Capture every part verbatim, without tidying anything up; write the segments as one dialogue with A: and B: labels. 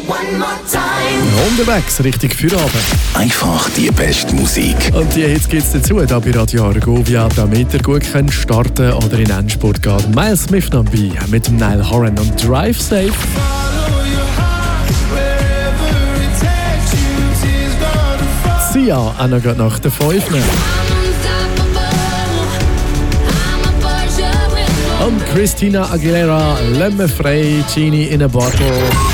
A: Unterwegs, richtig Feierabend.
B: Einfach die beste Musik.
A: Und die Hits gibt es dazu, da bei Radio Argovia, damit ihr gut könnt starten oder in den Endspurt gehen. Miles Smith noch bei mit dem Niall Horan und Drive Safe. Sia, auch noch gerade nach der fünf. Und Christina Aguilera, «Le me frei, Genie in a Bottle».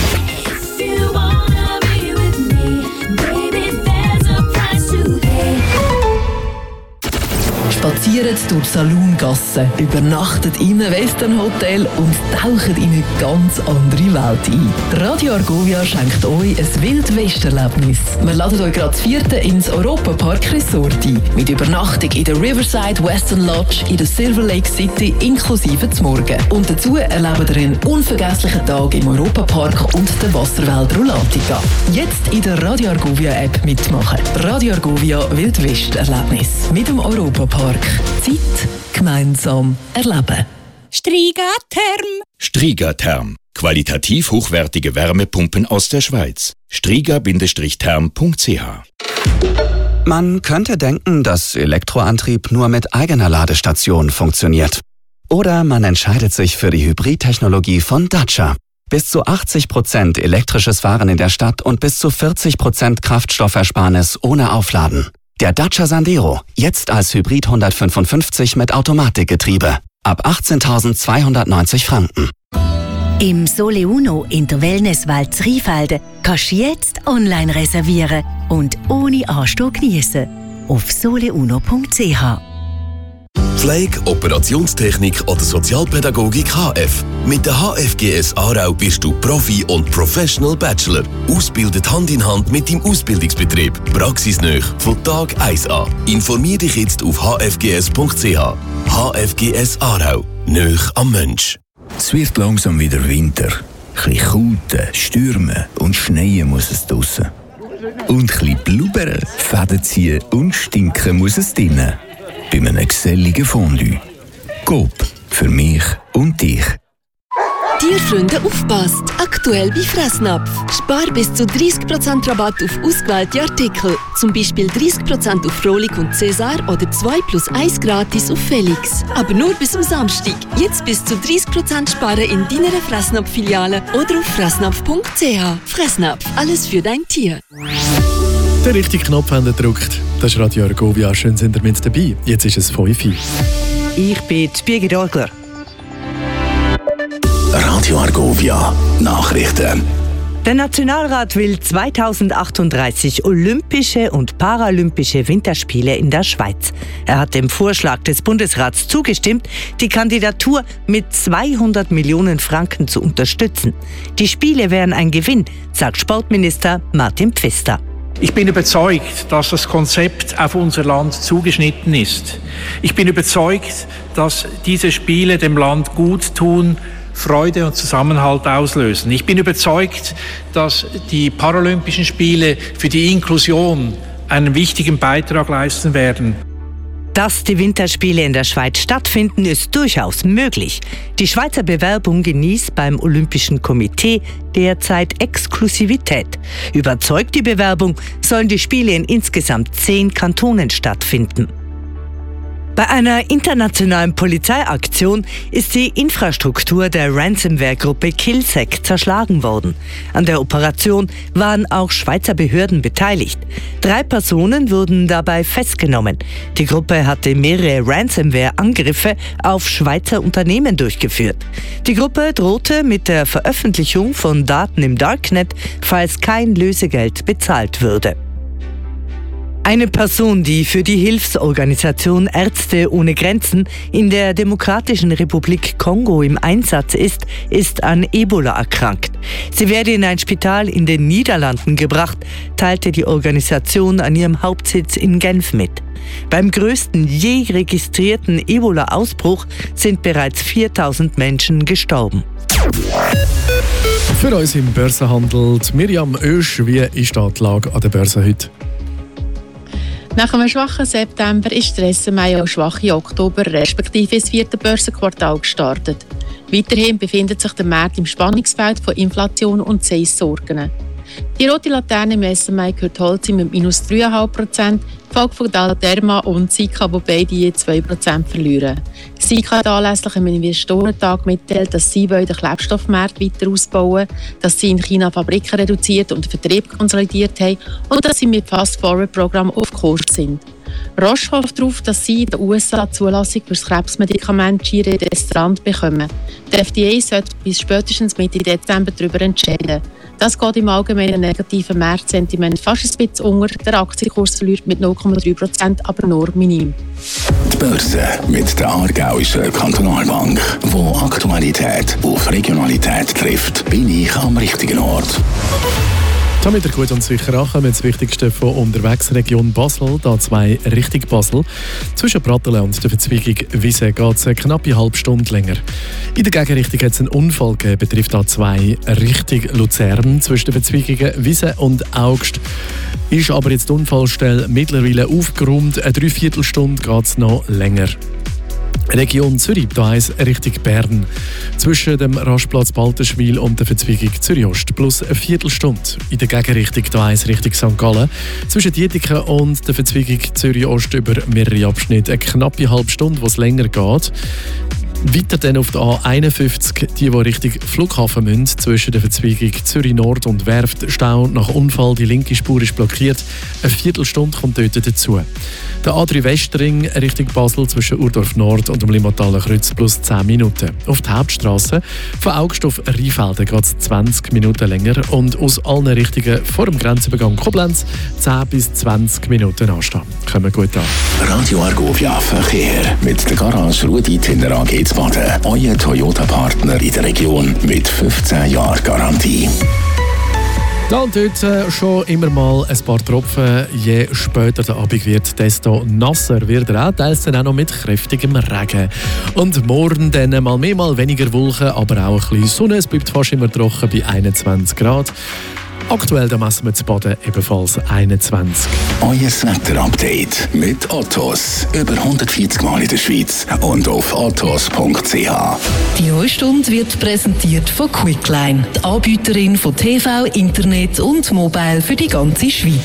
C: Spaziert durch Saloongassen, übernachtet in einem Westernhotel und taucht in eine ganz andere Welt ein. Radio Argovia schenkt euch ein Wildwest-Erlebnis. Wir laden euch gerade das vierte ins Europa-Park Resort ein. Mit Übernachtung in der Riverside Western Lodge in der Silver Lake City inklusive zum Morgen. Und dazu erlebt ihr einen unvergesslichen Tag im Europa-Park und der Wasserwelt Rulatica. Jetzt in der Radio Argovia-App mitmachen. Radio Argovia Wildwest-Erlebnis mit dem Europa-Park. Zeit gemeinsam erleben.
D: Strigatherm.
B: Strigatherm. Qualitativ hochwertige Wärmepumpen aus der Schweiz. striga Bindestrich-therm Punkt c h.
E: Man könnte denken, dass Elektroantrieb nur mit eigener Ladestation funktioniert. Oder man entscheidet sich für die Hybridtechnologie von Dacia. Bis zu achtzig Prozent elektrisches Fahren in der Stadt und bis zu vierzig Prozent Kraftstoffersparnis ohne Aufladen. Der Dacia Sandero, jetzt als Hybrid hundertfünfundfünfzig mit Automatikgetriebe. Ab achtzehntausendzweihundertneunzig Franken.
F: Im Sole Uno in der Wellnesswelt Zriefelde kannst du jetzt online reservieren und ohne Anstehen geniessen. Auf soleuno Punkt c h.
G: Pflege, Operationstechnik oder Sozialpädagogik H F. Mit der H F G S Aarau bist du Profi und Professional Bachelor. Ausbildet Hand in Hand mit dem Ausbildungsbetrieb. Praxisnah von Tag eins an. Informier dich jetzt auf h f g s Punkt c h. H F G S Aarau. Nöch am Mensch.
H: Es wird langsam wieder Winter. Ein bisschen Kälte, Stürme und Schneien muss es draussen. Und ein bisschen blubbern, Fäden ziehen und stinken muss es drinnen. Bei einem geselligen Fondue. Coop. Für mich und dich.
I: Tierfreunde, aufpasst! Aktuell bei Fressnapf. Spar bis zu dreißig Prozent Rabatt auf ausgewählte Artikel. Zum Beispiel dreißig Prozent auf Frohlich und Cäsar oder zwei plus eins gratis auf Felix. Aber nur bis zum Samstag. Jetzt bis zu dreißig Prozent sparen in deiner Fressnapf-Filiale oder auf fressnapf Punkt c h. Fressnapf, alles für dein Tier.
A: Den richtigen Knopf haben gedrückt. Das ist Radio Argovia. Schön sind ihr mit dabei. Jetzt ist es fünf Uhr.
J: Ich bin Birgit Orgler.
B: Radio Argovia. Nachrichten.
J: Der Nationalrat will zweitausendachtunddreißig Olympische und Paralympische Winterspiele in der Schweiz. Er hat dem Vorschlag des Bundesrats zugestimmt, die Kandidatur mit zweihundert Millionen Franken zu unterstützen. Die Spiele wären ein Gewinn, sagt Sportminister Martin Pfister.
K: Ich bin überzeugt, dass das Konzept auf unser Land zugeschnitten ist. Ich bin überzeugt, dass diese Spiele dem Land gut tun, Freude und Zusammenhalt auslösen. Ich bin überzeugt, dass die Paralympischen Spiele für die Inklusion einen wichtigen Beitrag leisten werden.
J: Dass die Winterspiele in der Schweiz stattfinden, ist durchaus möglich. Die Schweizer Bewerbung genießt beim Olympischen Komitee derzeit Exklusivität. Überzeugt die Bewerbung, sollen die Spiele in insgesamt zehn Kantonen stattfinden. Bei einer internationalen Polizeiaktion ist die Infrastruktur der Ransomware-Gruppe Killsec zerschlagen worden. An der Operation waren auch Schweizer Behörden beteiligt. Drei Personen wurden dabei festgenommen. Die Gruppe hatte mehrere Ransomware-Angriffe auf Schweizer Unternehmen durchgeführt. Die Gruppe drohte mit der Veröffentlichung von Daten im Darknet, falls kein Lösegeld bezahlt würde. Eine Person, die für die Hilfsorganisation Ärzte ohne Grenzen in der Demokratischen Republik Kongo im Einsatz ist, ist an Ebola erkrankt. Sie werde in ein Spital in den Niederlanden gebracht, teilte die Organisation an ihrem Hauptsitz in Genf mit. Beim größten je registrierten Ebola-Ausbruch sind bereits viertausend Menschen gestorben.
A: Für uns im Börsenhandel Miriam Oesch, wie ist die Lage an der Börse heute?
L: Nach einem schwachen September ist der S M I auch schwach im Oktober respektive ins vierte Börsenquartal gestartet. Weiterhin befindet sich der Markt im Spannungsfeld von Inflation und Zinssorgen. Die rote Laterne im S M I gehört Holcim mit minus drei Komma fünf Prozent, gefolgt von Galderma und Sika, wo beide je zwei Prozent verlieren. Sika hat anlässlich am Investorentag mitteilt, dass sie den Klebstoffmarkt weiter ausbauen, dass sie in China Fabriken reduziert und den Vertrieb konsolidiert haben und dass sie mit Fast-Forward-Programm auf Kurs sind. Roche hofft darauf, dass sie in den U S A die Zulassung für das Krebsmedikament Giredestrant bekommen. Die F D A sollte bis spätestens Mitte Dezember darüber entscheiden. Das geht im allgemeinen negativen Marktsentiment fast ein bisschen unter. Der Aktienkurs verliert mit null Komma drei Prozent, aber nur minim.
H: Die Börse mit der Aargauischen Kantonalbank, wo Aktualität auf Regionalität trifft, bin ich am richtigen Ort.
A: Damit ihr gut und sicher ankommen, das Wichtigste von unterwegs Region Basel, da zwei Richtung Basel. Zwischen Pratteln und der Verzweigung Wiese geht es eine knappe halbe Stunde länger. In der Gegenrichtung hat es einen Unfall gegeben, betrifft da zwei Richtung Luzern. Zwischen den Verzweigungen Wiese und Augst ist aber jetzt die Unfallstelle mittlerweile aufgeräumt. Eine Dreiviertelstunde geht es noch länger. Region Zürich, da heisst Richtung Bern. Zwischen dem Rastplatz Baltenschwil und der Verzweigung Zürich-Ost plus eine Viertelstunde. In der Gegenrichtung, da heisst Richtung Sankt Gallen. Zwischen Dietiken und der Verzweigung Zürich-Ost über mehrere Abschnitte. Eine knappe halbe Stunde, wo es länger geht. Weiter dann auf der A einundfünfzig, die, die Richtung Flughafen müssen, zwischen der Verzweigung Zürich-Nord und Werftstau. Nach Unfall, die linke Spur ist blockiert. Eine Viertelstunde kommt dort dazu. Der A drei Westring Richtung Basel zwischen Urdorf Nord und dem Limmathaler Kreuz plus zehn Minuten. Auf die Hauptstrasse von Augst auf Rheinfelden geht es zwanzig Minuten länger und aus allen Richtungen vor dem Grenzübergang Koblenz zehn bis zwanzig Minuten anstehen. Kommen gut an.
H: Radio Argovia Verkehr mit der Garage Rudi Tinder A G zu Baden. Euer Toyota-Partner in der Region mit fünfzehn Jahren Garantie.
A: Da und heute schon immer mal ein paar Tropfen. Je später der Abend wird, desto nasser wird er auch. Teils dann auch noch mit kräftigem Regen. Und morgen dann mal mehr, mal weniger Wolken, aber auch ein bisschen Sonne. Es bleibt fast immer trocken bei einundzwanzig Grad. Aktuell da messen wir zu Baden ebenfalls einundzwanzig.
H: Euer Wetter-Update mit Ottos. Über hundertvierzig Mal in der Schweiz und auf ottos punkt c h.
C: Die neue Stunde wird präsentiert von Quickline, die Anbieterin von T V, Internet und Mobile für die ganze Schweiz.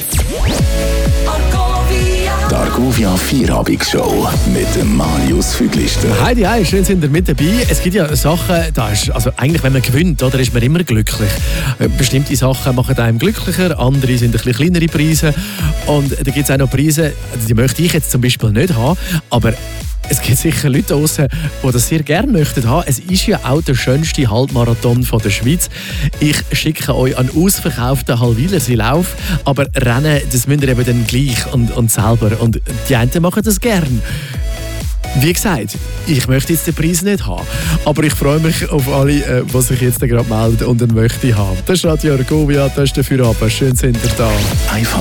H: Die Argovia Vierabendshow mit dem Marius Füglister.
A: Heidi, hi, schön sind ihr mit dabei. Es gibt ja Sachen, da ist, also eigentlich wenn man gewinnt, oder, ist man immer glücklich. Bestimmte Sachen machen einem glücklicher, andere sind ein bisschen kleinere Preise. Und da gibt es auch noch Preise, die möchte ich jetzt zum Beispiel nicht haben, aber es gibt sicher Leute draussen, die das sehr gerne möchten haben. Es ist ja auch der schönste Halbmarathon von der Schweiz. Ich schicke euch einen ausverkauften Halwilersee Lauf, aber Rennen, das müsst ihr eben dann gleich und, und selber. Und die einen machen das gern. Wie gesagt, ich möchte jetzt den Preis nicht haben, aber ich freue mich auf alle, die sich jetzt gerade melden und den möchte haben. Das ist Radio Argovia, das ist dafür aber. Schön sind ihr da.
H: Einfach